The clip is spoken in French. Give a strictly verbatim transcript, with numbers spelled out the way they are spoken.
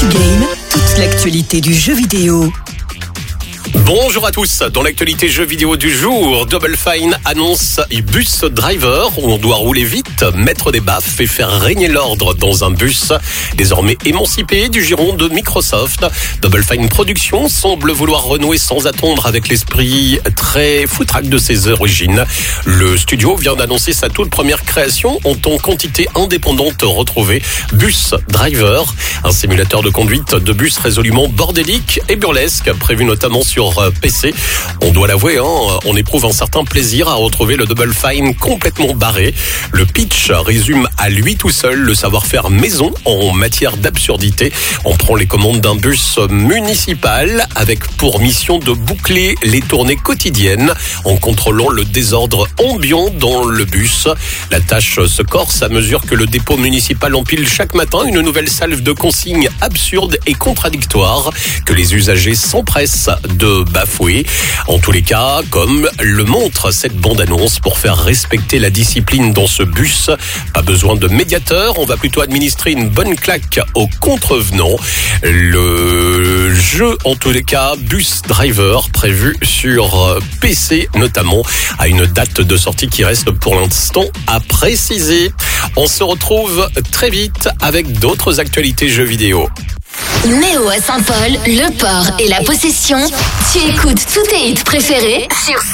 Actu Game, toute l'actualité du jeu vidéo. Bonjour à tous, dans l'actualité jeux vidéo du jour, Double Fine annonce Bus Driver, où on doit rouler vite, mettre des baffes et faire régner l'ordre dans un bus. Désormais émancipé du giron de Microsoft, Double Fine Productions semble vouloir renouer sans attendre avec l'esprit très foutraque de ses origines. Le studio vient d'annoncer sa toute première création en tant qu'entité indépendante retrouvée, Bus Driver, un simulateur de conduite de bus résolument bordélique et burlesque, prévu notamment sur P C. On doit l'avouer, hein, on éprouve un certain plaisir à retrouver le Double Fine complètement barré. Le pitch résume à lui tout seul le savoir-faire maison en matière d'absurdité. On prend les commandes d'un bus municipal avec pour mission de boucler les tournées quotidiennes en contrôlant le désordre ambiant dans le bus. La tâche se corse à mesure que le dépôt municipal empile chaque matin une nouvelle salve de consignes absurdes et contradictoires que les usagers s'empressent de bafouer. En tous les cas, comme le montre cette bande-annonce, pour faire respecter la discipline dans ce bus, pas besoin de médiateur, on va plutôt administrer une bonne claque aux contrevenants. Le jeu, en tous les cas, Bus Driver, prévu sur P C notamment, a une date de sortie qui reste pour l'instant à préciser. On se retrouve très vite avec d'autres actualités jeux vidéo. Néo à Saint-Paul, Le Port et La Possession. Tu écoutes tous tes hits préférés sur